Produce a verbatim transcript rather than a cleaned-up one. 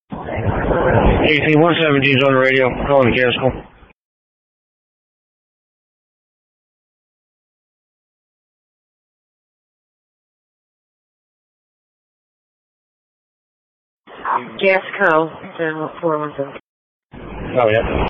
A C one seventeen is on the radio, calling the Casco. Gasco, four one seven. Oh, yeah.